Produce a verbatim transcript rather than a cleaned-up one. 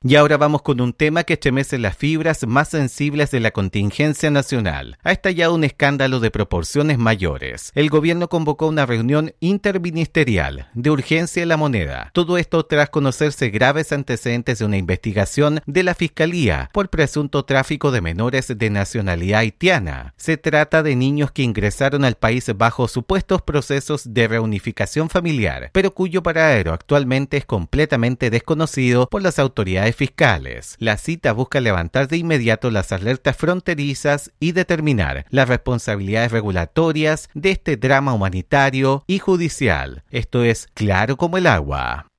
Y ahora vamos con un tema que estremece las fibras más sensibles de la contingencia nacional. Ha estallado un escándalo de proporciones mayores. El gobierno convocó una reunión interministerial de urgencia en La Moneda. Todo esto tras conocerse graves antecedentes de una investigación de la Fiscalía por presunto tráfico de menores de nacionalidad haitiana. Se trata de niños que ingresaron al país bajo supuestos procesos de reunificación familiar, pero cuyo paradero actualmente es completamente desconocido por las autoridades fiscales. La cita busca levantar de inmediato las alertas fronterizas y determinar las responsabilidades regulatorias de este drama humanitario y judicial. Esto es claro como el agua.